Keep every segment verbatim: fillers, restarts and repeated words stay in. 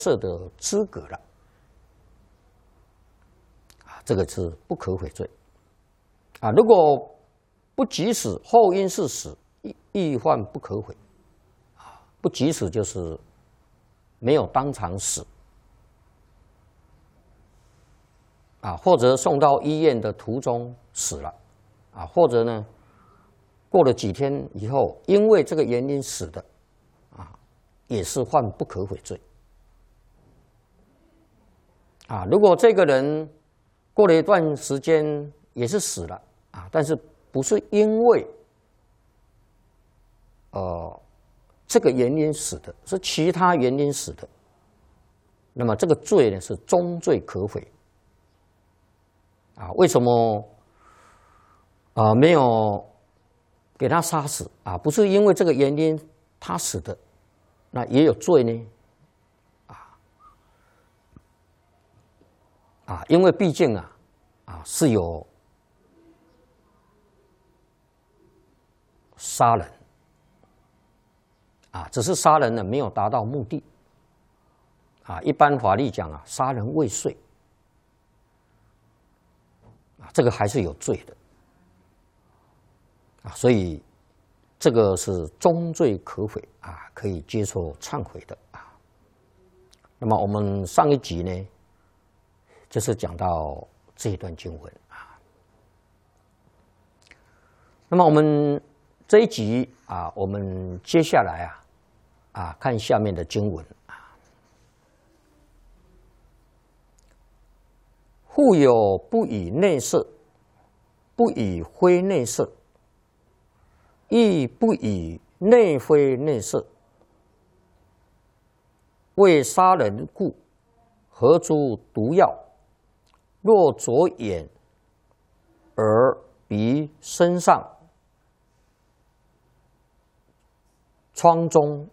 赦的资格了。啊，这个是不可悔罪。啊，如果不及时，后因是死，亦亦犯不可悔。啊，不及时就是没有当场死。啊，或者送到医院的途中死了。啊，或者呢，过了几天以后，因为这个原因死的，啊，也是犯不可悔罪。啊，如果这个人过了一段时间也是死了，啊，但是不是因为呃这个原因死的，是其他原因死的，那么这个罪呢是终罪可悔。啊，为什么啊、呃、没有给他杀死啊？不是因为这个原因他死的，那也有罪呢。啊啊，因为毕竟啊啊是有杀人啊，只是杀人呢没有达到目的啊。一般法律讲啊，杀人未遂啊，这个还是有罪的啊，所以这个是终罪可悔啊，可以接受忏悔的啊。那么我们上一集呢，就是讲到这一段经文啊。那么我们这一集啊，我们接下来啊啊看下面的经文啊。复有不以内射，不以非内射，亦不以内非内射，为杀人故，何诸毒药？若着眼、耳、鼻、身上、疮中；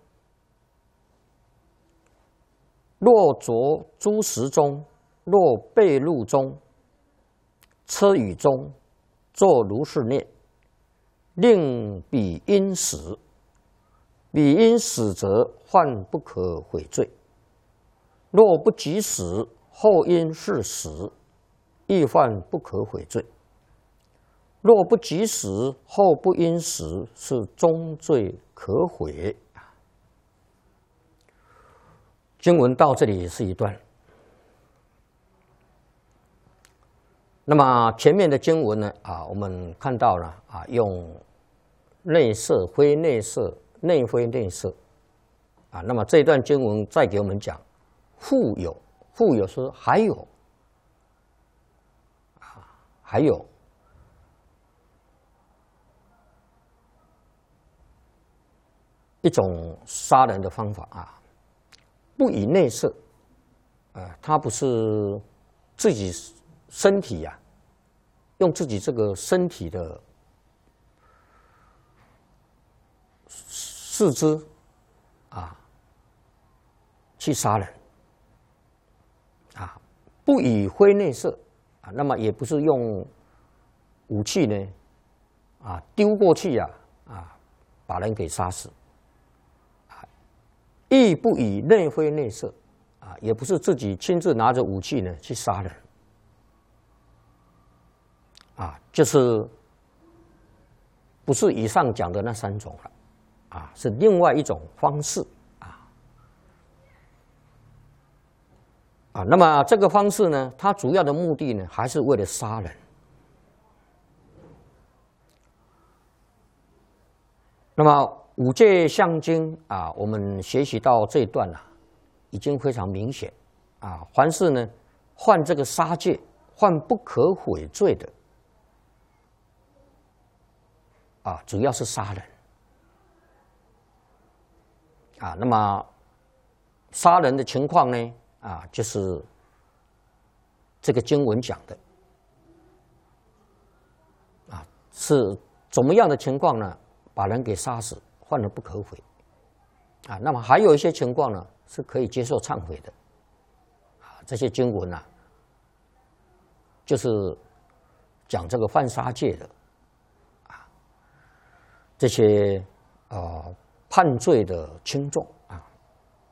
若着诸食中；若被褥中、车舆中，作如是念：令彼因死。彼因死者，犯不可悔罪。若不及死，后因是死，亦犯不可悔罪。若不及死，后不因死，是终罪可悔。经文到这里是一段。那么前面的经文呢，啊，我们看到了啊，用内射、非内射、内非内射，啊，那么这段经文再给我们讲，复有，复有说还有，啊，还有一种杀人的方法啊，不以内射，啊，他不是自己身体呀、啊，用自己这个身体的四肢啊去杀人啊，不以非内射啊，那么也不是用武器呢啊丢过去呀 啊, 啊把人给杀死啊，亦不以内非内射啊，也不是自己亲自拿着武器呢去杀人。啊，就是不是以上讲的那三种了，啊，是另外一种方式啊。啊，那么这个方式呢，它主要的目的呢，还是为了杀人。那么五戒相经啊，我们学习到这一段啊，已经非常明显啊，凡是呢犯这个杀戒、犯不可悔罪的。啊，主要是杀人啊。那么杀人的情况呢？啊，就是这个经文讲的啊，是怎么样的情况呢？把人给杀死，犯了不可悔啊。那么还有一些情况呢，是可以接受忏悔的啊。这些经文啊，就是讲这个犯杀戒的。这些呃判罪的轻重